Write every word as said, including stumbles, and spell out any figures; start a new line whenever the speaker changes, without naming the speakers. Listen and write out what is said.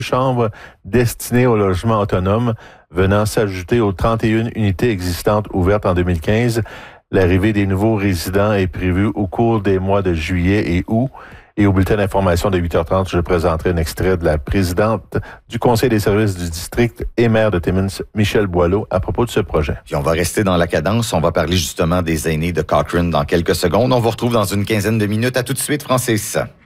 chambres destinées au logement autonome, venant s'ajouter aux trente et une unités existantes ouvertes en deux mille quinze. L'arrivée des nouveaux résidents est prévue au cours des mois de juillet et août. Et au bulletin d'information de huit heures trente, je présenterai un extrait de la présidente du Conseil des services du district et maire de Timmins, Michèle Boileau, à propos de ce projet.
Puis on va rester dans la cadence. On va parler justement des aînés de Cochrane dans quelques secondes. On vous retrouve dans une quinzaine de minutes. À tout de suite, Francis.